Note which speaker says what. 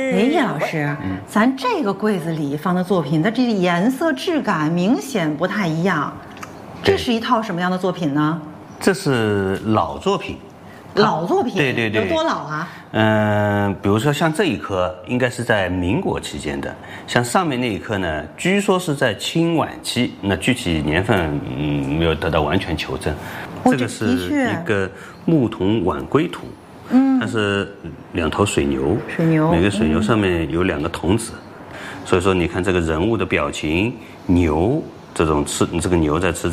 Speaker 1: 哎，叶老师，咱这个柜子里放的作品，它这个颜色质感明显不太一样。这是一套什么样的作品呢？
Speaker 2: 这是老作品。
Speaker 1: 老作品？
Speaker 2: 对，有
Speaker 1: 多老啊？
Speaker 2: 比如说像这一颗，应该是在民国期间的。像上面那一颗呢，据说是在清晚期，那具体年份没有得到完全求证。这个是一个牧童晚归图。它是2头水牛，每个水牛上面有2个童子，所以说你看这个人物的表情，牛这种这个牛在吃